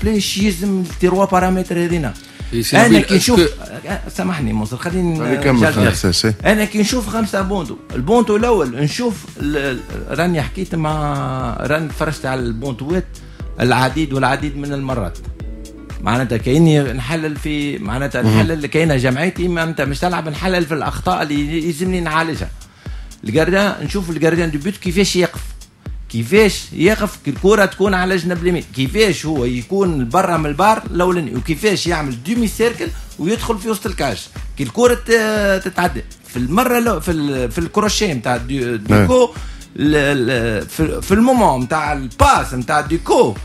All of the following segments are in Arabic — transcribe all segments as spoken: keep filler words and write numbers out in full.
كومبلي يلزم تيروا بارامتر هذينا. انا كي نشوف سامحني مصر خليني نكمل. انا كي نشوف خمسه بونتو، البونتو الاول نشوف راني حكيت مع راني فرشت على البونتوات العديد والعديد من المرات، معناتها كاني نحلل في معناتها نحلل كاينه جمعيتي معناتها مش تلعب نحلل في الاخطاء اللي يلزمني نعالجها. الجارديان نشوف الجارديان دو بوت كيفاش يقف، كيفاش يقف الكرة تكون على جنب اليمين، كيفاش هو يكون برا من البار الاولاني، وكيفاش يعمل دومي سيركل ويدخل في وسط الكاش كي الكرة تتعدى في المره لو في ال في الكروشيه نتاع ديكو في, في المومون نتاع الباس نتاع ديكو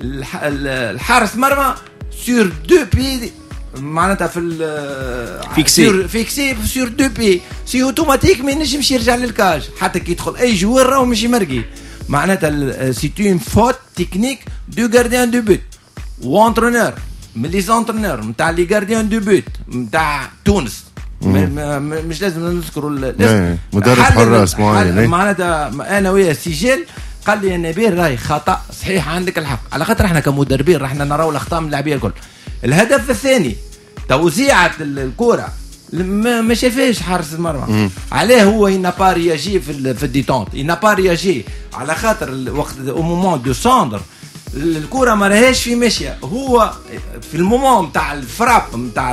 الحارس مرمى سور دو بي معناتها في فيكسي فيكسي سور دو بي سي اوتوماتيك ما ينجمش يرجع للكاج حتى كي يدخل اي جوار راهو ماشي مرقي. معناتها سي اون فوت تكنيك دو غارديان دو بوت وانترونور من لي زونترونور نتاع لي غارديان دو بوت نتاع تونس مش لازم نذكروا الاسم مدرب حراس معين. معناتها انا ويا سجل قال لي نبيل راهي خطا صحيح عندك الحق، على خاطر احنا كمدربين راحنا نراو الاخطاء من اللاعبين الكل. الهدف الثاني توزيعة الكرة ما شافهاش حارس المرمى، عليه هو ينا با رياجي في في الديتونت، ينا با رياجي على خاطر وقت او مومون دو ساندر الكرة ما راهيش في ماشيه، هو في المومون نتاع الفراب نتاع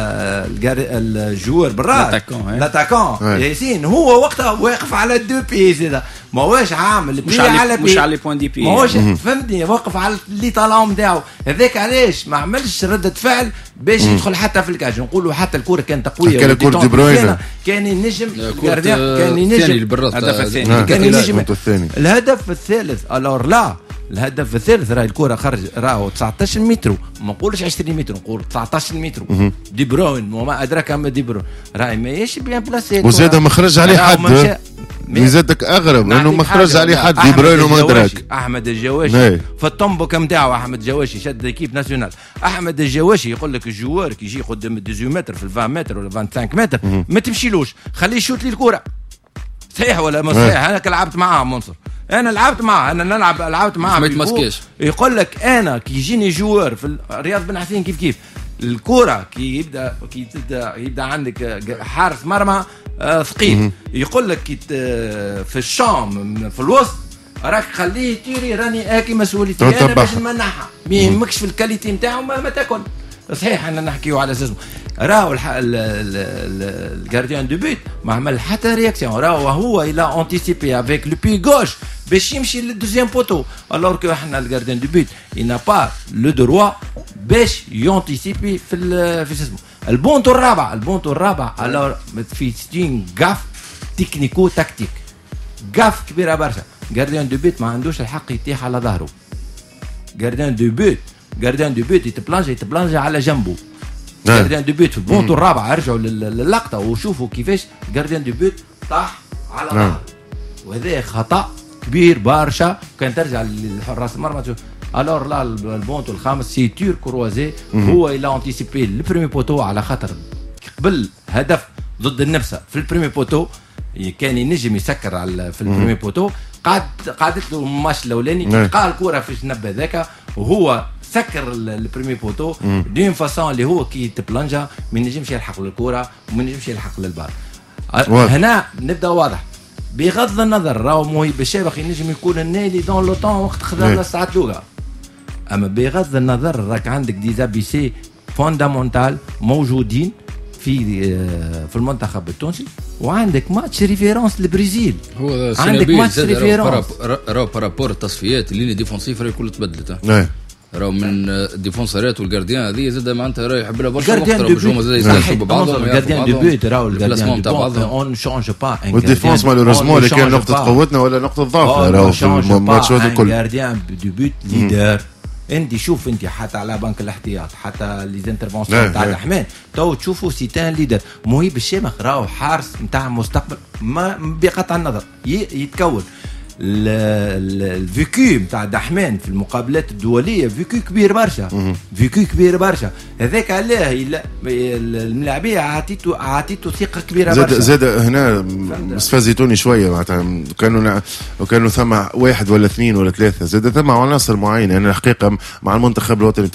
الجوار بالراس لاتاكون ياسين هو وقتها واقف على دو بيز هذا ماهوش عامل مش على مش على بوين دي بي ماهوش فهمتني واقف على اللي طالعوا نتاعو هذاك علاش ما عملش ردة فعل باش يدخل حتى في الكاج. نقولوا حتى الكرة كانت قويه كان الكرة دي بروين كان ينجم كان ينجم الهدف الثاني كان ينجم الهدف الثالث الور لا الهدف الثالث راهي الكرة خرج راهو تسعطاش متر ما نقولش عشرين متر نقول تسعطاش متر دي بروين وما ادراك اما دي بروين راهي ماهيش بيان بلاسي وزاد ما خرج عليه حد ميزاتك اغرب لانه ما خرج عليه حد دي بروين وما ادراك. احمد الجواشي في الطنبوك نتاعو احمد الجواشي شد ليكيب ناسيونال. احمد الجواشي يقول لك الجوار كي يجي قدام ثمانية عشر متر في عشرين متر ولا خمسة وعشرين متر ما تمشيلوش خليه يشوت لي الكرة صحيح ولا ما صحيح. انا لعبت معاه منصر انا لعبت معاه انا نلعب لعبت معاه ما يتمسكش يقول لك انا كي يجيني جوار في رياض بن حسين كيف كيف الكرة كي يبدا كي تبدا يبدا عندك حارس مرمى آه ثقيل يقول لك كي في الشام في الوسط راك خليه تيري راني اكي مسؤوليتي انا باش نمنعها ما يهمكش في الكاليتي نتاعو ما, ما تاكل صحيح انا نحكيو على اساس راهو الجارديان دو بوت ما عمل حتى رياكسيون راهو هو الى انتيسيبي افيك لو بي غوش باش يمشي للدوزيام بوتو الوغ كو احنا الجارديان دو بوت ينا با لو دروا باش يونتيسيبي في في اسمه البونتو الرابع البونتو الرابع الوغ في ستين غاف تكنيكو تكتيك غاف كبيره برشا. جارديان دو بوت ما عندوش الحق يتيح على ظهره. جارديان دو بوت جارديان دو بوت يتبلانجا يتبلانجا على جنبه. جارديان دو بوت في البونتو الرابع ارجعوا للقطه وشوفوا كيفاش جارديان دو بوت طاح على ظهره وهذا خطا كبير برشا. كان ترجع للحراس المرمى الور لا البونتو الخامس سي تور كروازي هو الى انتيسيبي البريمي بوتو على خاطر قبل هدف ضد النفسه في البريمي بوتو كان ينجم يسكر على في البريمي بوتو قعد قعدت له الماتش الاولاني قال الكره في الجنب هذاك وهو سكر البريمي بوتو دون فاسون اللي هو كي تبلانجا ما ينجمش يلحق للكره وما ينجمش يلحق للبار. هنا نبدا واضح بغض النظر راهو موهي بالشابخ ينجم يكون النادي دون لو طون وقت خذا الساعات الاولى اما بغض النظر راك عندك ديزابيسي فوندامونتال موجودين في في المنتخب التونسي وعندك ماتش ريفيرونس للبرازيل هو عندك ماتش ريفيرونس راهو بارابور التصفيات اللي ديفونسيف راهي كلها تبدلت راهو من الديفونسارات والجارديان هذه زاد معناتها راهي يحب لها برشا وقت راهو باش هما زاد يستانسوا ببعضهم الجارديان دو بوت راهو الجارديان دو بوت اون شونج با والديفونس مالوريزمون اللي كان نقطه قوتنا ولا نقطه ضعفنا راهو في الماتشات الكل. الجارديان دو بوت ليدر انت شوف انت حتى على بنك الاحتياط حتى لي زانترفونسيون تاع الرحمن تو تشوفوا سيتان ليدر مهيب الشامخ راهو حارس نتاع مستقبل ما بقطع النظر يتكون الفيكو نتاع دحمان في المقابلات الدوليه فيكو كبير برشا فيكو كبير برشا هذاك علاه الملاعبيه عطيته عطيته ثقه كبيره برشا. زاد زاد هنا استفزتوني شويه معناتها كانوا كانوا ثم واحد ولا اثنين ولا ثلاثه زاد ثم عناصر معينه. انا الحقيقه مع المنتخب الوطني